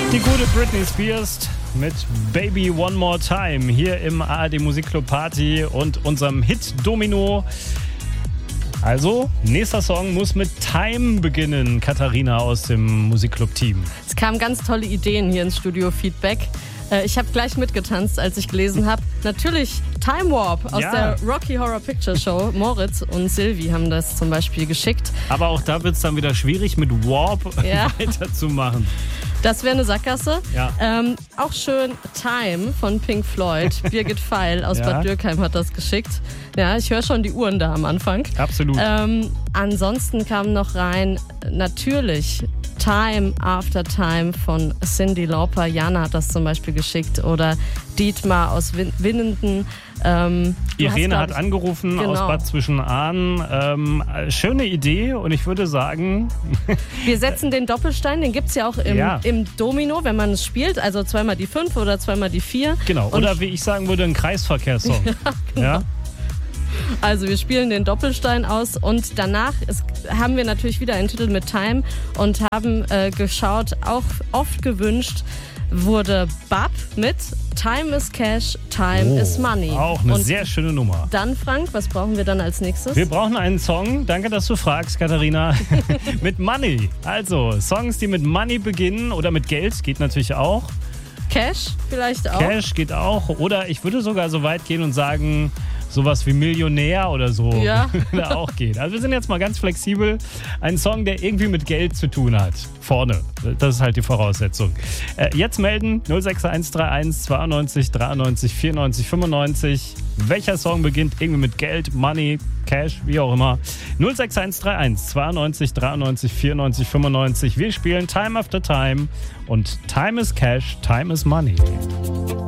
Die gute Britney Spears mit Baby One More Time hier im ARD Musikclub Party und unserem Hit Domino. Also, nächster Song muss mit Time beginnen, Katharina aus dem Musikclub-Team. Es kamen ganz tolle Ideen hier ins Studio-Feedback. Ich habe gleich mitgetanzt, als ich gelesen habe. Natürlich Time Warp aus der Rocky Horror Picture Show. Moritz und Silvi haben das zum Beispiel geschickt. Aber auch da wird es dann wieder schwierig, mit Warp weiterzumachen. Das wäre eine Sackgasse. Ja. Auch schön Time von Pink Floyd. Birgit Feil aus Bad Dürkheim hat das geschickt. Ja, ich höre schon die Uhren da am Anfang. Absolut. Ansonsten kam noch rein, natürlich Time After Time von Cyndi Lauper. Jana hat das zum Beispiel geschickt. Oder Dietmar aus Winnenden. Irene hat angerufen aus Bad Zwischenahn. Schöne Idee und ich würde sagen... Wir setzen den Doppelstein, den gibt es ja auch im Domino, wenn man es spielt. Also zweimal die 5 oder zweimal die 4. Genau, oder wie ich sagen würde, ein Kreisverkehrssong. Ja. Also wir spielen den Doppelstein aus und danach haben wir natürlich wieder einen Titel mit Time und haben geschaut, auch oft gewünscht wurde Bab mit Time is Cash, Time is Money. Auch eine sehr schöne Nummer. Dann, Frank, was brauchen wir dann als nächstes? Wir brauchen einen Song, danke, dass du fragst, Katharina, mit Money. Also, Songs, die mit Money beginnen oder mit Geld, geht natürlich auch. Cash vielleicht auch. Cash geht auch. Oder ich würde sogar so weit gehen und sagen, sowas wie Millionär oder so, da auch geht. Also wir sind jetzt mal ganz flexibel. Ein Song, der irgendwie mit Geld zu tun hat. Vorne. Das ist halt die Voraussetzung. Jetzt melden 06131 92 93 94 95. Welcher Song beginnt irgendwie mit Geld, Money, Cash, wie auch immer. 06131 92 93 94 95. Wir spielen Time After Time und Time is Cash, Time is Money.